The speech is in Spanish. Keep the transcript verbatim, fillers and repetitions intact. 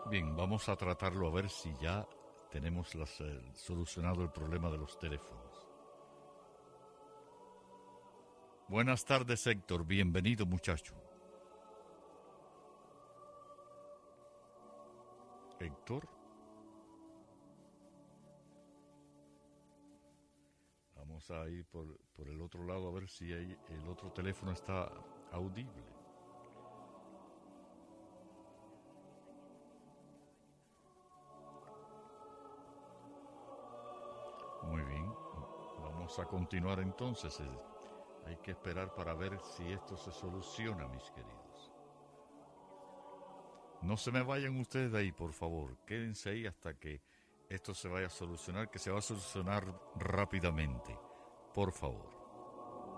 Bien, vamos a tratarlo a ver si ya tenemos las, eh, solucionado el problema de los teléfonos. Buenas tardes, Héctor. Bienvenido, muchacho. Héctor. Vamos a ir por, por el otro lado a ver si hay, el otro teléfono está audible. Muy bien. Vamos a continuar entonces. Hay que esperar para ver si esto se soluciona, mis queridos. No se me vayan ustedes de ahí, por favor. Quédense ahí hasta que esto se vaya a solucionar, que se va a solucionar rápidamente. Por favor.